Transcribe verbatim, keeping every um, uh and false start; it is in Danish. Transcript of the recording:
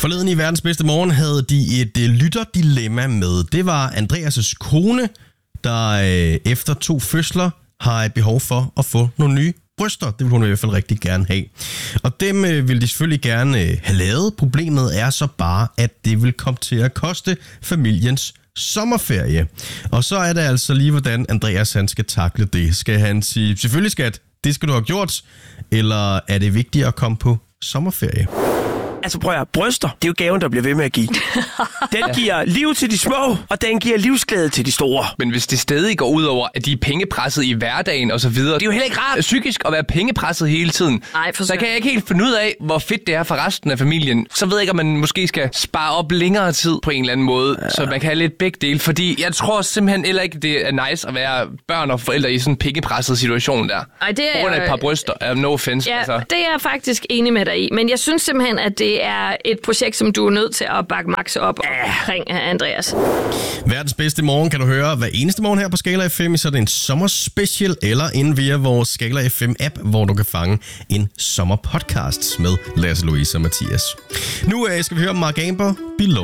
Forleden i Verdens Bedste Morgen havde de et øh, lytterdilemma med. Det var Andreas' kone, der øh, efter to fødsler har et behov for at få nogle nye bryster. Det vil hun i hvert fald rigtig gerne have. Og dem øh, vil de selvfølgelig gerne øh, have lavet. Problemet er så bare, at det vil komme til at koste familiens sommerferie. Og så er det altså lige, hvordan Andreas han skal takle det. Skal han sige, selvfølgelig skat, det skal du have gjort, eller er det vigtigt at komme på sommerferie? Altså prøv at høre, bryster, det er jo gaven, der bliver ved med at give. Den giver liv til de små, og den giver livsglæde til de store. Men hvis det stadig går ud over, at de er pengepresset i hverdagen og så videre, det er jo heller ikke rart psykisk at være pengepresset hele tiden. Nej, for så kan jeg ikke helt finde ud af, hvor fedt det er for resten af familien. Så ved jeg ikke, om man måske skal spare op længere tid på en eller anden måde, ja. Så man kan have lidt begge dele. Fordi jeg tror simpelthen heller ikke, det er nice at være børn og forældre i sådan en pengepresset situation der. Ej, det er på grund af et par bryster. Uh, no offense. Ja, altså. det er jeg faktisk enig med dig i. Men jeg synes simpelthen, at det er et projekt, som du er nødt til at bakke Max op omkring, Andreas. Verdens Bedste Morgen kan du høre hver eneste morgen her på Skala F M, så er det en sommerspecial, eller ind via vores Skala F M-app, hvor du kan fange en sommerpodcast med Lasse, Louise og Mathias. Nu øh, skal vi høre Mark Amber, Below.